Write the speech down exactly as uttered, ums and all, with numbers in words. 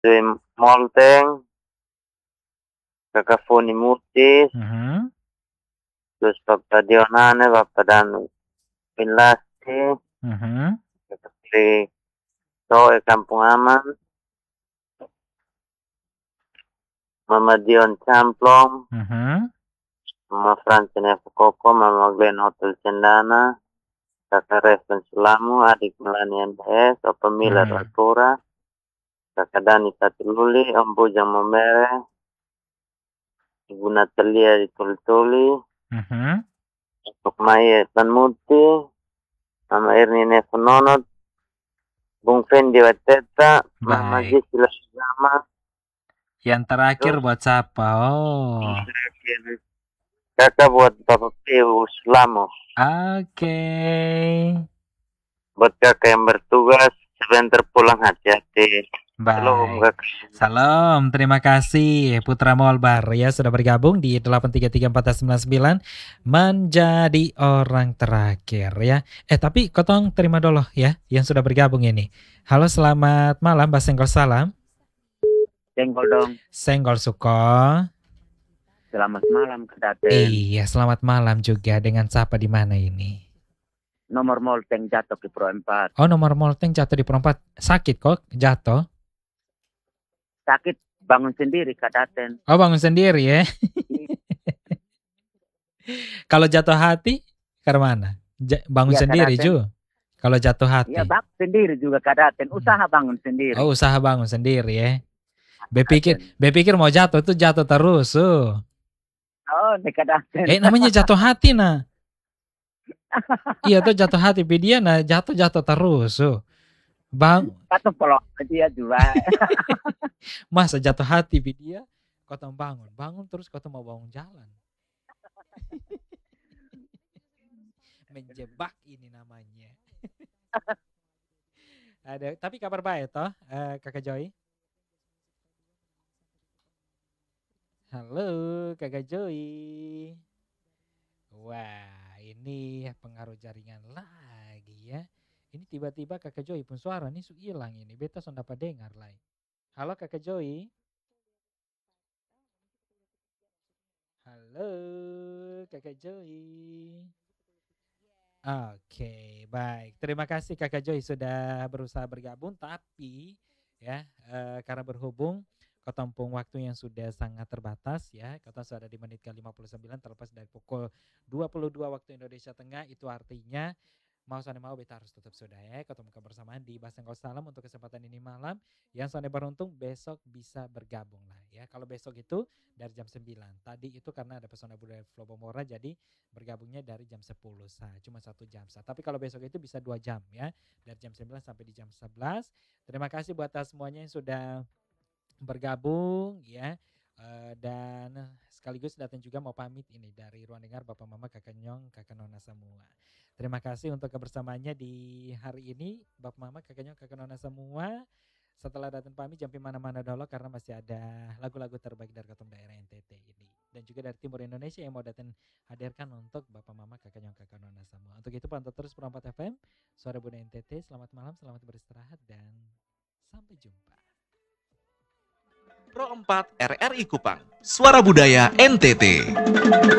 Jim Molteng, Kakak Foni Mutis, Mhm. terus Bapak Dionane, Bapak Danu Pinlasti, Mhm. Kakak Sri Soe Kampung Aman, Mama Dion Camplong, Mhm. Mama Francine Fukoko, Mama Glenn Hotel Cendana, Kakak Reven Sulamu, Adik Melani M B S, Opa Miller Mhm. Lakura, Kakak Dani Satululi, Om Bujang Memere, Ibu Natalia di Tuli-Tuli, Mhm. Untuk Maya Tanmuti, Mama Erni Nefononot, Bung Fendi Wateta, Mama Baik. Gisela Sugama, Yang terakhir terus buat siapa? Oh. terakhir kakak buat Bapak Piu Sulamu, Oke. buat kakak yang bertugas sebentar pulang hati-hati. Shalom Baik. kakak. Salam, terima kasih Putra Molbar ya sudah bergabung di delapan tiga tiga empat sembilan sembilan menjadi orang terakhir ya. Eh tapi kotong terima dulu ya yang sudah bergabung ini. Halo, selamat malam Mbak Senggol, salam. Senggol dong. Senggol Suko. Selamat malam Kedaten. Iya, selamat malam juga. Dengan siapa di mana ini? Nomor Molteng jatuh ke Pro empat. Oh, nomor Molteng jatuh di perempat. Sakit kok jatuh? Sakit bangun sendiri Kedaten. Oh, bangun sendiri ya. Kalau jatuh hati, ke mana? Ja- bangun Iya sendiri Kedaten. juga. Kalau jatuh Iya hati. bangun sendiri juga Kedaten. Hmm. Usaha bangun sendiri. Oh, usaha bangun sendiri ya. Bepikir, Kedaten. bepikir mau jatuh tuh jatuh terus. Uh. Oh, di Kedaten. Eh, namanya jatuh hati nah. Iya tuh jatuh hati, dia nah jatuh-jatuh terus. Uh. Bang, Kata polok dia juga. masa jatuh hati dia? Kau tuh bangun, bangun terus kau tuh mau bangun jalan. Menjebak ini namanya. Ada, tapi kabar baik toh, eh, Kakak Joy? Halo, Kakak Joy. Wah, ini pengaruh jaringan lagi ya. Ini tiba-tiba Kakak Joy pun suara nih su hilang ini. Beta sudah dapat dengar lah. Halo Kakak Joy. Halo Kakak Joy. Oke, baik. Terima kasih Kakak Joy sudah berusaha bergabung, tapi ya eh, karena berhubung ketempung waktu yang sudah sangat terbatas ya, kata sudah di menit ke lima puluh sembilan terlepas dari pukul dua puluh dua waktu Indonesia Tengah, itu artinya mau sana mau beta harus tutup sudah ya. Ketemu kebersamaan di Basengkol Salam untuk kesempatan ini malam. Yang sana beruntung besok bisa bergabung lah ya. Kalau besok itu dari jam sembilan. Tadi itu karena ada pesona budaya Flobomora jadi bergabungnya dari jam sepuluh sah, cuma satu jam sah. Tapi kalau besok itu bisa dua jam ya, dari jam sembilan sampai di jam sebelas. Terima kasih buat semuanya yang sudah bergabung ya. Uh, dan sekaligus datang juga mau pamit ini dari ruang dengar Bapak Mama Kakak Nyong Kakak Nona semua. Terima kasih untuk kebersamaannya di hari ini Bapak Mama Kakak Nyong Kakak Nona semua. Setelah datang pamit jangan mana-mana dulu karena masih ada lagu-lagu terbaik dari Ketum Daerah N T T ini. Dan juga dari Timur Indonesia yang mau datang hadirkan untuk Bapak Mama Kakak Nyong Kakak Nona semua. Untuk itu pantau terus Perempat F M, Suara Bunda N T T. Selamat malam, selamat beristirahat dan sampai jumpa. Pro empat R R I Kupang, Suara Budaya N T T.